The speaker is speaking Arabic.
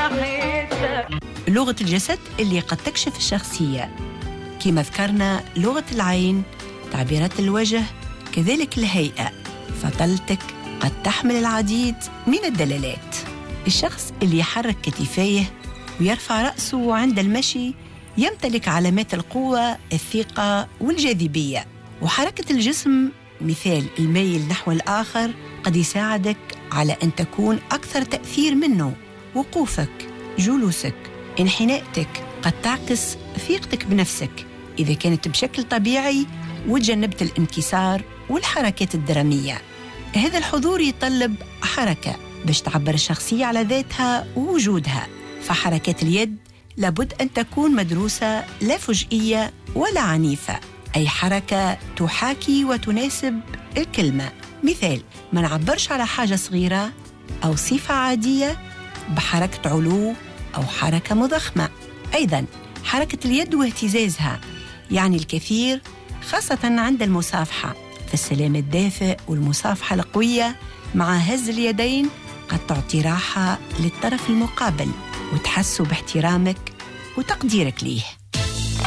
لغة الجسد اللي قد تكشف الشخصية، كما ذكرنا لغة العين، تعبيرات الوجه، كذلك الهيئة، فطلتك قد تحمل العديد من الدلالات. الشخص اللي يحرك كتفيه ويرفع رأسه عند المشي يمتلك علامات القوة، الثقة والجاذبية. وحركة الجسم مثال الميل نحو الآخر قد يساعدك على أن تكون أكثر تأثير منه. وقوفك، جلوسك، انحناءتك قد تعكس ثقتك بنفسك إذا كانت بشكل طبيعي وتجنبت الانكسار والحركات الدرامية. هذا الحضور يطلب حركة باش تعبر الشخصية على ذاتها ووجودها. فحركات اليد لابد أن تكون مدروسة، لا فجئية ولا عنيفة، أي حركة تحاكي وتناسب الكلمة. مثال، ما نعبرش على حاجة صغيرة أو صفة عادية بحركة علو أو حركة مضخمة. أيضاً حركة اليد واهتزازها يعني الكثير، خاصة عند المصافحة، فالسلام الدافئ والمصافحة القوية مع هز اليدين قد تعطي راحة للطرف المقابل وتحسه باحترامك وتقديرك ليه.